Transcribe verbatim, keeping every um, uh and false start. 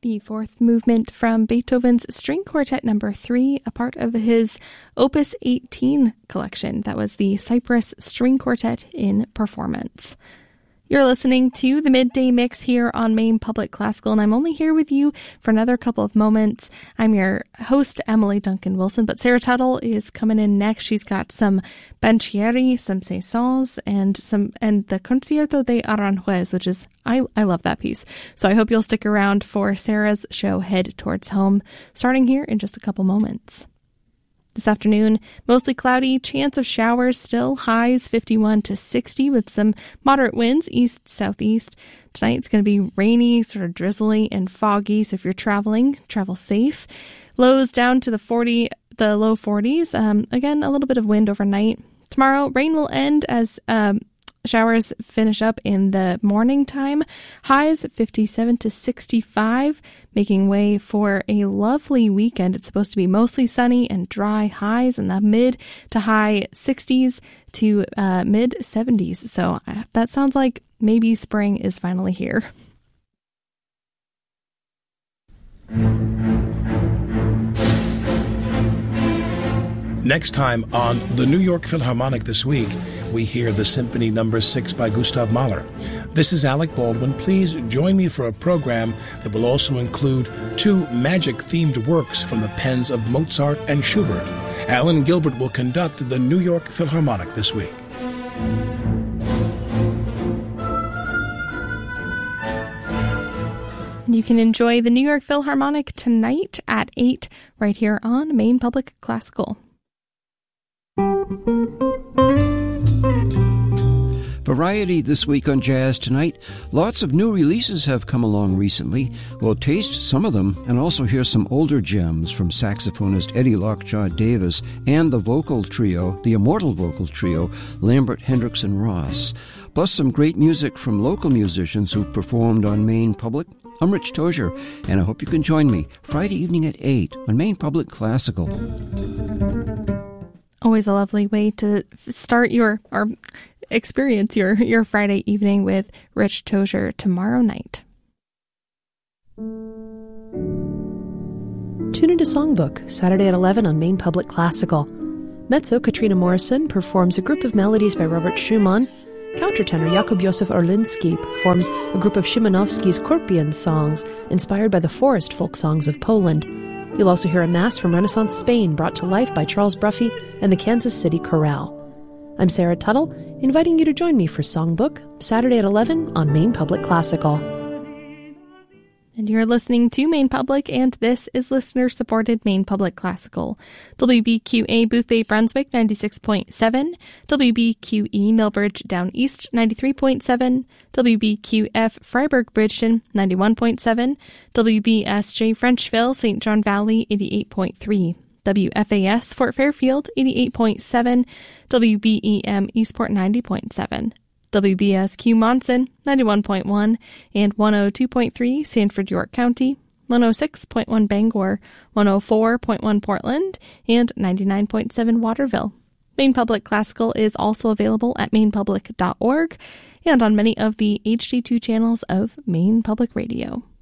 The fourth movement from Beethoven's String Quartet number three, a part of his Opus eighteen collection. That was the Cyprus String Quartet in Performance. You're listening to the Midday Mix here on Maine Public Classical, and I'm only here with you for another couple of moments. I'm your host, Emily Duncan Wilson, but Sarah Tuttle is coming in next. She's got some Banchieri, some Saisons, and some and the Concierto de Aranjuez, which is, I, I love that piece. So I hope you'll stick around for Sarah's show, Head Towards Home, starting here in just a couple moments. This afternoon, mostly cloudy, chance of showers still, highs fifty-one to sixty with some moderate winds east-southeast. Tonight it's going to be rainy, sort of drizzly and foggy, so if you're traveling, travel safe. Lows down to the forty, the low forties. Um, again, a little bit of wind overnight. Tomorrow, rain will end as um, showers finish up in the morning time. Highs fifty-seven to sixty-five, making way for a lovely weekend. It's supposed to be mostly sunny and dry. Highs in the mid to high sixties to uh, mid seventies. So uh, that sounds like maybe spring is finally here. Next time on the New York Philharmonic This Week, we hear the Symphony Number six by Gustav Mahler. This is Alec Baldwin. Please join me for a program that will also include two magic-themed works from the pens of Mozart and Schubert. Alan Gilbert will conduct the New York Philharmonic this week. You can enjoy the New York Philharmonic tonight at eight right here on Maine Public Classical. Variety this week on Jazz Tonight. Lots of new releases have come along recently. We'll taste some of them and also hear some older gems from saxophonist Eddie Lockjaw Davis and the vocal trio, the immortal vocal trio, Lambert, Hendricks, and Ross. Plus some great music from local musicians who've performed on Maine Public. I'm Rich Tozier, and I hope you can join me Friday evening at eight on Maine Public Classical. Always a lovely way to start your or experience your, your Friday evening with Rich Tozier tomorrow night. Tune into Songbook, Saturday at eleven on Maine Public Classical. Mezzo Katrina Morrison performs a group of melodies by Robert Schumann. Countertenor Jakub Józef Orlinski performs a group of Szymanowski's Korpian songs inspired by the forest folk songs of Poland. You'll also hear a mass from Renaissance Spain brought to life by Charles Bruffy and the Kansas City Chorale. I'm Sarah Tuttle, inviting you to join me for Songbook, Saturday at eleven on Maine Public Classical. And you're listening to Maine Public, and this is listener-supported Maine Public Classical. W B Q A Boothbay Brunswick ninety-six point seven, W B Q E Millbridge Down East ninety-three point seven, W B Q F Freiburg Bridgeton ninety-one point seven, W B S J Frenchville Saint John Valley eighty-eight point three, W F A S Fort Fairfield eighty-eight point seven, W B E M Eastport ninety point seven. W B S Q Monson ninety-one point one and one oh two point three Sanford York County, one oh six point one Bangor, one oh four point one Portland, and ninety-nine point seven Waterville. Maine Public Classical is also available at maine public dot org and on many of the H D two channels of Maine Public Radio.